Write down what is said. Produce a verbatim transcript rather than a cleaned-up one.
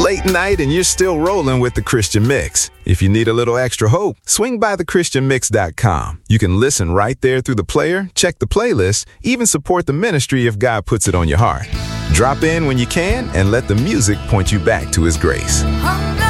Late night and you're still rolling with the Christian Mix. If you need a little extra hope, swing by the christian mix dot com. You can listen right there through the player, check the playlist, even support the ministry if God puts it on your heart. Drop in when you can and let the music point you back to His grace.